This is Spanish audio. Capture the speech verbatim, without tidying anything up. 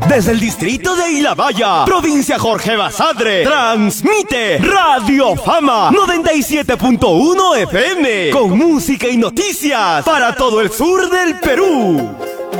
Desde el distrito de Ilabaya, provincia Jorge Basadre, transmite Radio Fama noventa y siete punto uno F M con música y noticias para todo el sur del Perú.